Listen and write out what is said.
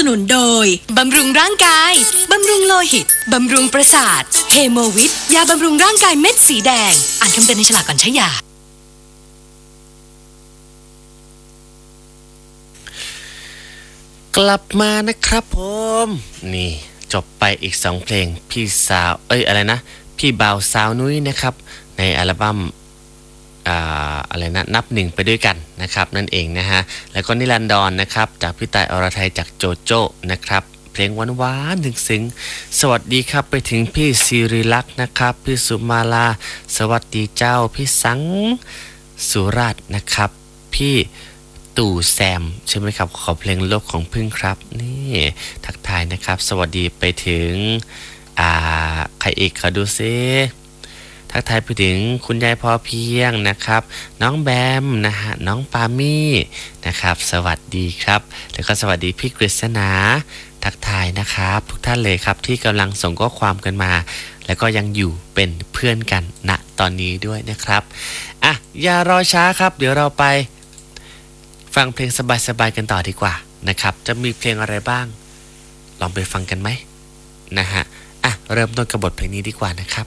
นุนโดยบำรุงร่างกายบำรุงโลหิตบำรุงประสาทเฮโมวิทยาบำรุงร่างกายเม็ดสีแดงอ่านคำเตือนในฉลากก่อนใช้ยากลับมานะครับผมนี่จบไปอีก2เพลงพี่สาวอะไรนะพี่บ่าวสาวนุ้ยนะครับในอัลบั้มอะไรนะนับหนึ่งไปด้วยกันนะครับนั่นเองนะฮะแล้วก็นิรันดรนะครับจากพี่ต่ายอรไทยจากโจโจ้นะครับเพลงหวานๆซึ้งๆสวัสดีครับไปถึงพี่ศิริลักษณ์นะครับพี่สุมาลาสวัสดีเจ้าพี่สังสุราษฎร์นะครับพี่ตู่แซมใช่ไหมครับขอเพลงโลกของพึ่งครับนี่ทักทายนะครับสวัสดีไปถึงใครอีกขอดูซิทักทายไปถึงคุณยายพอเพียงนะครับน้องแบมนะฮะน้องปามี่นะครับสวัสดีครับแล้วก็สวัสดีพี่กฤษณาทักทายนะครับทุกท่านเลยครับที่กำลังส่งข้อความกันมาแล้วก็ยังอยู่เป็นเพื่อนกันณตอนนี้ด้วยนะครับอย่ารอช้าครับเดี๋ยวเราไปฟังเพลงสบายๆกันต่อดีกว่านะครับจะมีเพลงอะไรบ้างลองไปฟังกันไหมนะฮะเริ่มต้นกับบทเพลงนี้ดีกว่านะครับ